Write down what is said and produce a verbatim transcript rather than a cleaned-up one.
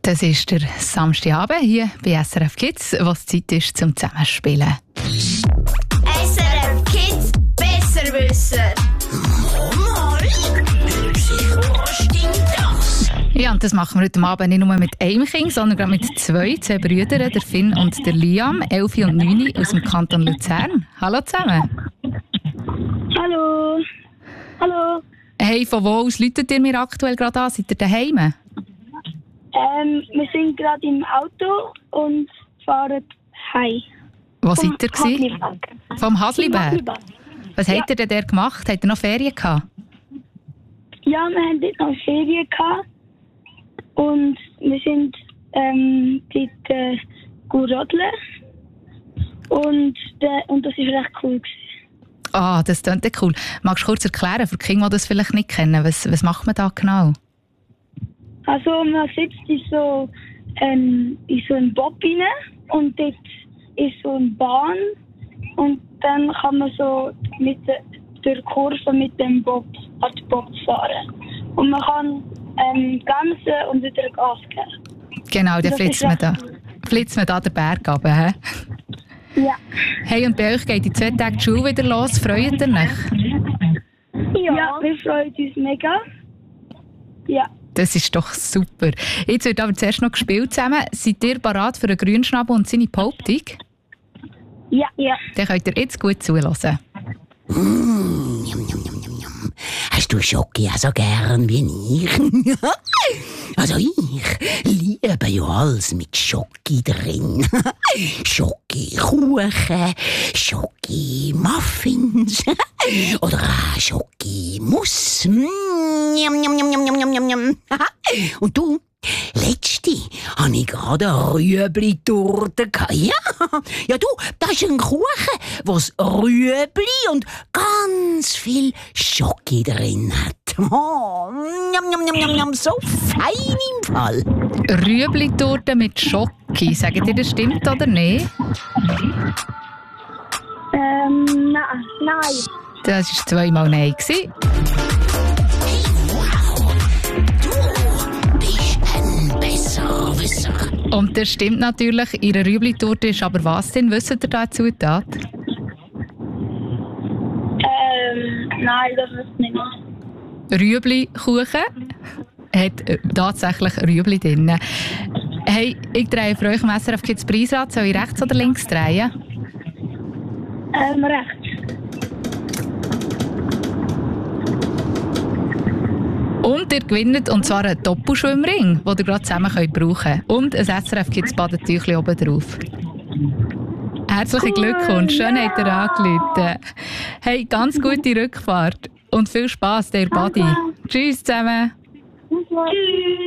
Das ist der Samstagabend hier bei S R F Kids, was Zeit ist zum Zusammenspielen. S R F Kids Besserwisser. Mama, was stimmt das? Ja, und das machen wir heute Abend nicht nur mit einem Kind, sondern gerade mit zwei, zwei Brüdern, der Finn und der Liam, elf und neun aus dem Kanton Luzern. Hallo zusammen. Hallo. Hallo. Hey, von wo aus läutet ihr mir aktuell gerade an? Seid ihr daheim? Ähm, wir sind gerade im Auto und fahren heim. Wo Vom seid ihr gewesen? Hasliberg. Vom Hasliberg? Hasliberg. Was Ja. habt ihr denn dort gemacht? Habt ihr noch Ferien gehabt? Ja, wir haben dort noch Ferien gehabt. Und wir sind ähm, dort äh, gut rodeln. Und, äh, und das war recht cool gewesen. Ah, das klingt ja cool. Magst du kurz erklären, für die Kinder, die das vielleicht nicht kennen, was, was macht man da genau? Also man sitzt in so, ähm, in so einen Bob rein und dort ist so eine Bahn und dann kann man so mit der, durch Kurve mit dem Bob an den Bob fahren. Und man kann ähm, bremsen und wieder Gas geben. Genau, dann Das flitzt ist man recht da, cool. flitzt man da den Berg runter, hä? Ja. Hey, und bei euch geht in zwei Tagen die Schule wieder los. Freut ihr euch? Ja. Ja, wir freuen uns mega. Ja. Das ist doch super. Jetzt wird aber zuerst noch gespielt zusammen. Seid ihr bereit für einen Grünschnabel und seine Behauptung? Ja. Ja. Dann könnt ihr jetzt gut zuhören. Mm, njam, njam, njam, njam, njam. Hast du Schoki auch so gern wie ich? Also ich liebe ja alles mit Schoki drin. Schoki Kuchen, Schoki Muffins oder auch Schoki Muss. Njam, njam, njam, njam, njam, njam, njam. Und du? Letzte hatte ich gerade eine Rüebli-Torte. Ja, ja du, das ist ein Kuchen, was Rüebli und ganz viel Schoki drin hat. Oh, njam, njam, njam, njam, njam, so fein im Fall. Rüebli-Torte mit Schoki. Sagt ihr, das stimmt oder nicht? Ähm, nein. Nein. Das war zweimal Nein gewesen. Besserwisser. Und das stimmt natürlich. Ihre Rüebli-Torte ist aber was denn? Wisst ihr da Zutat? Ähm, nein, das ist nicht. Rüebli-Kuchen hat äh, tatsächlich Rüebli drin. Hey, ich drehe für euch am S R F Kids Preisrad. Soll ich rechts oder links drehen? Ähm, rechts. Und ihr gewinnt, und zwar einen Doppelschwimmring, den ihr gerade zusammen könnt brauchen könnt. Und ein S R F Kids Badetüchli oben drauf. Herzlichen Cool, Glückwunsch, schön ja. habt ihr angerufen. Hey, ganz gute Rückfahrt und viel Spass, der Badi. Tschüss zusammen. Tschüss.